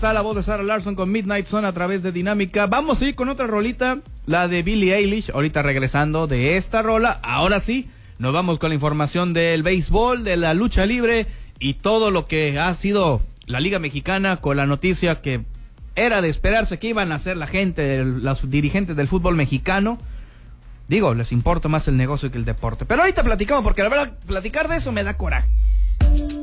está la voz de Sarah Larson con Midnight Sun a través de Dinámica. Vamos a ir con otra rolita, la de Billie Eilish. Ahorita regresando de esta rola, ahora sí, nos vamos con la información del béisbol, de la lucha libre y todo lo que ha sido la Liga Mexicana, con la noticia que era de esperarse que iban a hacer la gente, los dirigentes del fútbol mexicano. Digo, les importa más el negocio que el deporte. Pero ahorita platicamos, porque la verdad, platicar de eso me da coraje.